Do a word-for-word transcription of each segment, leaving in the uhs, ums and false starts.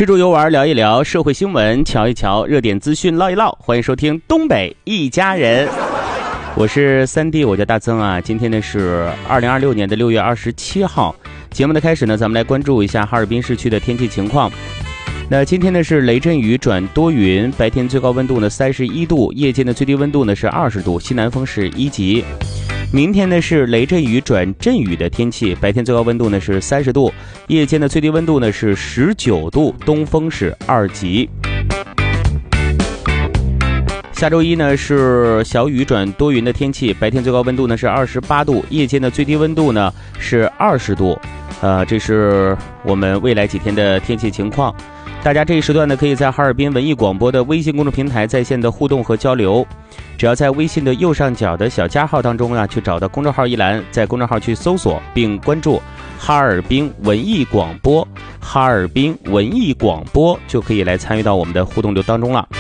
吃住游玩聊一聊，社会新闻瞧一瞧，热点资讯唠一唠。欢迎收听东北一家人，我是三弟，我叫大曾啊。今天呢是二零二六年的六月二十七号。节目的开始呢，咱们来关注一下哈尔滨市区的天气情况。那今天呢是雷阵雨转多云，白天最高温度呢三十一度，夜间的最低温度呢是二十度，西南风是一级。明天呢是雷阵雨转阵雨的天气，白天最高温度呢是三十度，夜间的最低温度呢是十九度，东风是二级。下周一呢是小雨转多云的天气，白天最高温度呢是二十八度，夜间的最低温度呢是二十度。呃，这是我们未来几天的天气情况。大家这一时段呢，可以在哈尔滨文艺广播的微信公众平台在线的互动和交流。只要在微信的右上角的小加号当中啊，去找到公众号一栏，在公众号去搜索并关注哈尔滨文艺广播，哈尔滨文艺广播就可以来参与到我们的互动流当中了。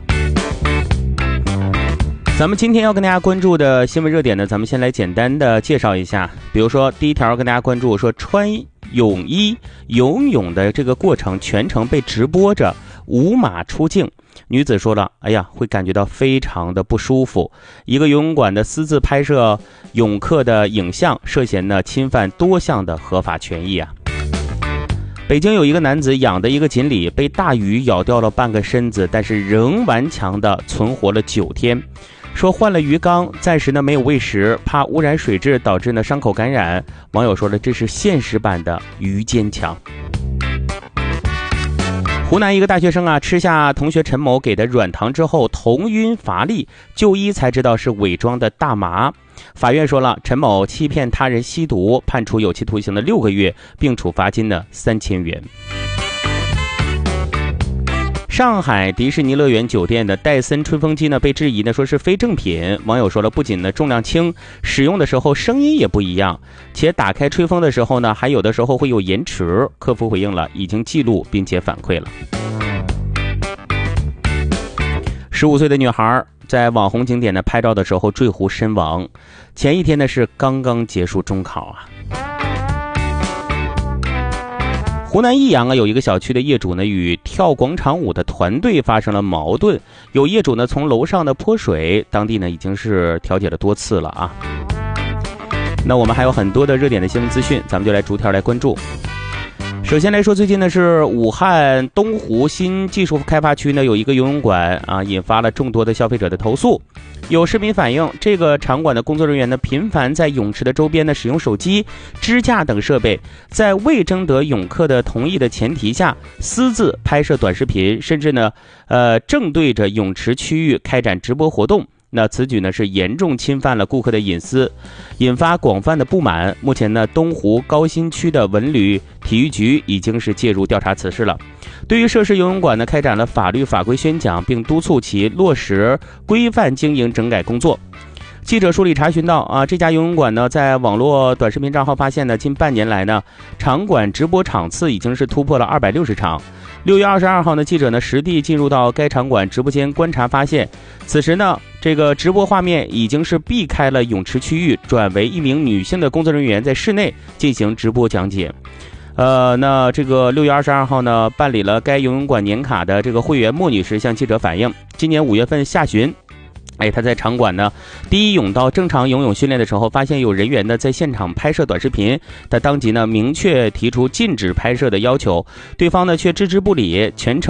咱们今天要跟大家关注的新闻热点呢，咱们先来简单的介绍一下。比如说第一条跟大家关注说，穿泳衣游泳的这个过程全程被直播着，无码出镜。女子说了，哎呀，会感觉到非常的不舒服。一个游泳馆的私自拍摄泳客的影像，涉嫌呢侵犯多项的合法权益啊。北京有一个男子养的一个锦鲤被大鱼咬掉了半个身子，但是仍顽强的存活了九天。说换了鱼缸，暂时呢没有喂食，怕污染水质导致呢伤口感染。网友说了，这是现实版的鱼坚强。湖南一个大学生啊，吃下同学陈某给的软糖之后头晕乏力，就医才知道是伪装的大麻。法院说了，陈某欺骗他人吸毒，判处有期徒刑的六个月，并处罚金的三千元。上海迪士尼乐园酒店的戴森吹风机呢，被质疑呢说是非正品。网友说了，不仅呢重量轻，使用的时候声音也不一样，且打开吹风的时候呢，还有的时候会有延迟。客服回应了，已经记录并且反馈了。十五岁的女孩在网红景点呢拍照的时候坠湖身亡，前一天呢是刚刚结束中考啊。湖南益阳啊，有一个小区的业主呢与跳广场舞的团队发生了矛盾，有业主呢从楼上的泼水，当地呢已经是调解了多次了啊。那我们还有很多的热点的新闻资讯，咱们就来逐条来关注。首先来说，最近呢是武汉东湖新技术开发区呢有一个游泳馆啊，引发了众多的消费者的投诉。有市民反映，这个场馆的工作人员呢频繁在泳池的周边呢使用手机、支架等设备，在未征得泳客的同意的前提下，私自拍摄短视频，甚至呢呃正对着泳池区域开展直播活动。那此举呢是严重侵犯了顾客的隐私，引发广泛的不满。目前呢，东湖高新区的文旅体育局已经是介入调查此事了。对于涉事游泳馆呢，开展了法律法规宣讲，并督促其落实规范经营整改工作。记者梳理查询到啊，这家游泳馆呢，在网络短视频账号发现呢，近半年来呢，场馆直播场次已经是突破了二百六十场。六月二十二号呢，记者呢实地进入到该场馆直播间观察，发现此时呢，这个直播画面已经是避开了泳池区域，转为一名女性的工作人员在室内进行直播讲解。呃，那这个六月二十二号呢，办理了该游泳馆年卡的这个会员莫女士向记者反映，今年五月份下旬。哎，他在场馆呢第一泳道正常游泳训练的时候，发现有人员呢在现场拍摄短视频，他当即呢明确提出禁止拍摄的要求，对方呢却置之不理，全程